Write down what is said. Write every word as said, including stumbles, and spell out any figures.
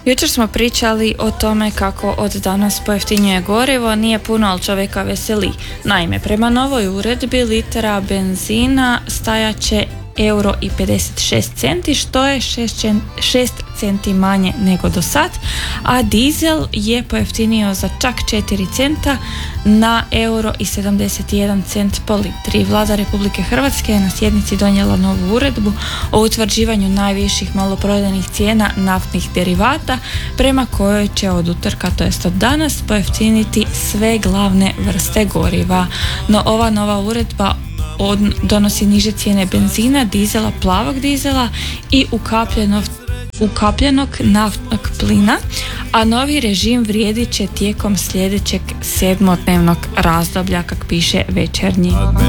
Jučer smo pričali o tome kako od danas pojeftinjuje gorivo, nije puno, ali čovjeka veseli. Naime, prema novoj uredbi litera benzina stajat će euro i pedeset šest centi, što je šest centi manje nego do sad, a dizel je pojeftinio za čak četiri centa na euro i sedamdeset jedan cent po litri. Vlada Republike Hrvatske je na sjednici donijela novu uredbu o utvrđivanju najviših maloprodajnih cijena naftnih derivata, prema kojoj će od utorka, to jest od danas, pojeftiniti sve glavne vrste goriva. No ova nova uredba od, donosi niže cijene benzina, dizela, plavog dizela i ukapljenog, ukapljenog naftnog plina, a novi režim vrijedit će tijekom sljedećeg sedmodnevnog razdoblja, kak piše Večernji.